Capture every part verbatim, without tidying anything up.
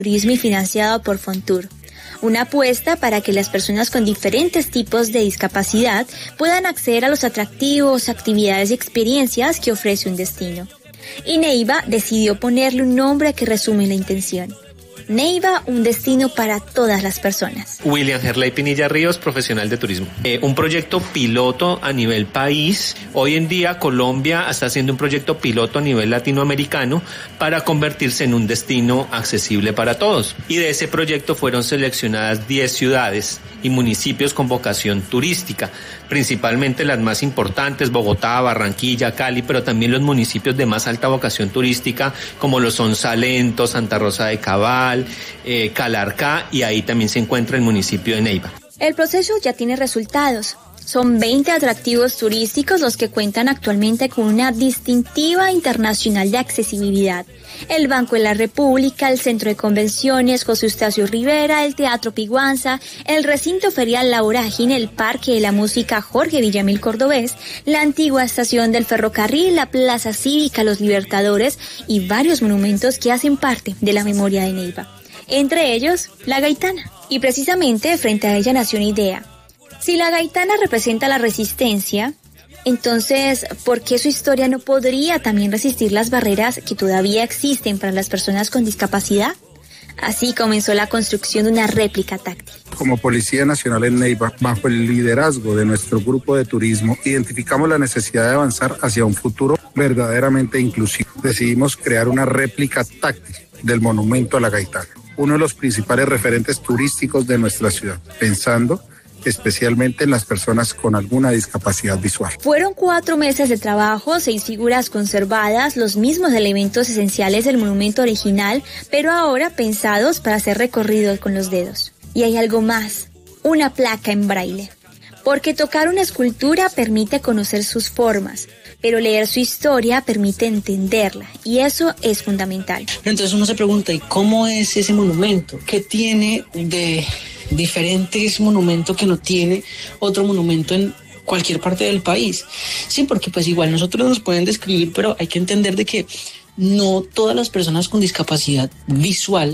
Turismo y financiado por Fontur. Una apuesta para que las personas con diferentes tipos de discapacidad puedan acceder a los atractivos, actividades y experiencias que ofrece un destino. Y Neiva decidió ponerle un nombre que resume la intención. Neiva, un destino para todas las personas. William Herley Pinilla Ríos, profesional de turismo. Eh, un proyecto piloto a nivel país. Hoy en día Colombia está haciendo un proyecto piloto a nivel latinoamericano para convertirse en un destino accesible para todos. Y de ese proyecto fueron seleccionadas diez ciudades y municipios con vocación turística, principalmente las más importantes, Bogotá, Barranquilla, Cali, pero también los municipios de más alta vocación turística, como lo son Salento, Santa Rosa de Cabal, eh, Calarcá, y ahí también se encuentra el municipio de Neiva. El proceso ya tiene resultados. Son veinte atractivos turísticos los que cuentan actualmente con una distintiva internacional de accesibilidad. El Banco de la República, el Centro de Convenciones José Eustacio Rivera, el Teatro Piguanza, el Recinto Ferial La Vorágine, el Parque de la Música Jorge Villamil Cordobés, la antigua estación del ferrocarril, la Plaza Cívica Los Libertadores y varios monumentos que hacen parte de la memoria de Neiva. Entre ellos, la Gaitana. Y precisamente frente a ella nació una idea. Si la Gaitana representa la resistencia, entonces, ¿por qué su historia no podría también resistir las barreras que todavía existen para las personas con discapacidad? Así comenzó la construcción de una réplica táctil. Como Policía Nacional en Neiva, bajo el liderazgo de nuestro grupo de turismo, identificamos la necesidad de avanzar hacia un futuro verdaderamente inclusivo. Decidimos crear una réplica táctil del monumento a la Gaitana, uno de los principales referentes turísticos de nuestra ciudad, pensando especialmente en las personas con alguna discapacidad visual. Fueron cuatro meses de trabajo, seis figuras conservadas, los mismos elementos esenciales del monumento original, pero ahora pensados para ser recorridos con los dedos. Y hay algo más, una placa en braille. Porque tocar una escultura permite conocer sus formas, pero leer su historia permite entenderla, y eso es fundamental. Entonces uno se pregunta, ¿y cómo es ese monumento? ¿Qué tiene de diferentes monumentos que no tiene otro monumento en cualquier parte del país? Sí, porque pues igual nosotros nos pueden describir, pero hay que entender de que no todas las personas con discapacidad visual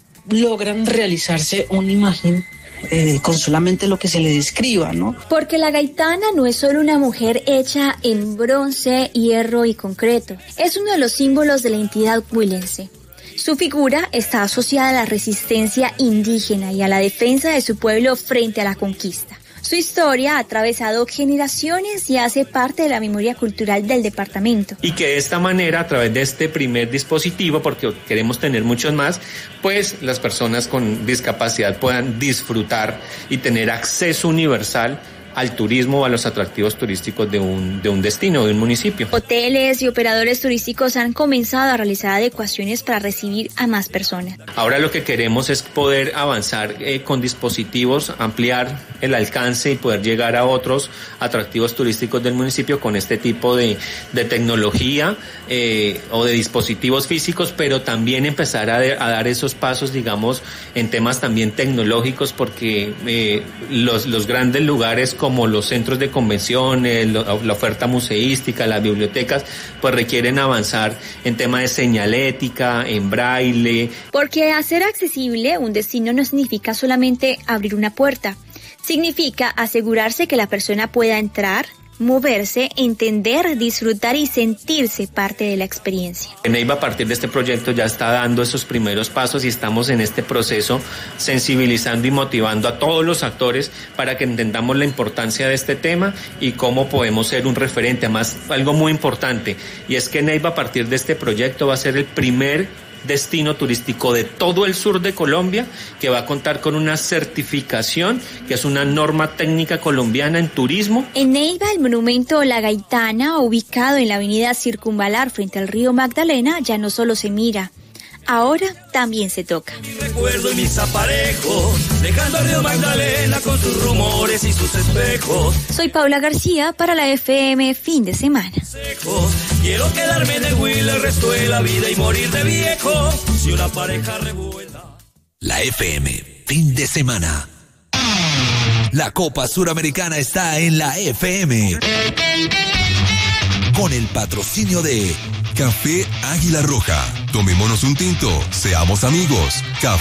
logran realizarse una imagen Eh, con solamente lo que se le describa, ¿no? Porque la Gaitana no es solo una mujer hecha en bronce, hierro y concreto. Es uno de los símbolos de la entidad huilense. Su figura está asociada a la resistencia indígena y a la defensa de su pueblo frente a la conquista. Su historia ha atravesado generaciones y hace parte de la memoria cultural del departamento. Y que de esta manera, a través de este primer dispositivo, porque queremos tener muchos más, pues las personas con discapacidad puedan disfrutar y tener acceso universal al turismo o a los atractivos turísticos de un, de un destino, de un municipio. Hoteles y operadores turísticos han comenzado a realizar adecuaciones para recibir a más personas. Ahora lo que queremos es poder avanzar eh, con dispositivos, ampliar el alcance y poder llegar a otros atractivos turísticos del municipio con este tipo de, de tecnología eh, o de dispositivos físicos, pero también empezar a, de, a dar esos pasos, digamos, en temas también tecnológicos, porque eh, los, los grandes lugares como los centros de convenciones, la oferta museística, las bibliotecas, pues requieren avanzar en temas de señalética, en braille. Porque hacer accesible un destino no significa solamente abrir una puerta, significa asegurarse que la persona pueda entrar, moverse, entender, disfrutar y sentirse parte de la experiencia. Neiva, a partir de este proyecto, ya está dando esos primeros pasos y estamos en este proceso sensibilizando y motivando a todos los actores para que entendamos la importancia de este tema y cómo podemos ser un referente. Además, algo muy importante, y es que Neiva, a partir de este proyecto, va a ser el primer destino turístico de todo el sur de Colombia que va a contar con una certificación que es una norma técnica colombiana en turismo. En Neiva, el monumento La Gaitana, ubicado en la avenida Circunvalar frente al río Magdalena, ya no solo se mira, ahora también se toca. Mi recuerdo y mis aparejos, dejando al río Magdalena con sus rumores y sus espejos. Soy Paula García para la F M Fin de Semana. Quiero quedarme en el Will el resto de la vida y morir de viejo. Si una pareja revuelta. La F M Fin de Semana. La Copa Suramericana está en la F M. Con el patrocinio de Café Águila Roja. Tomémonos un tinto, seamos amigos. Café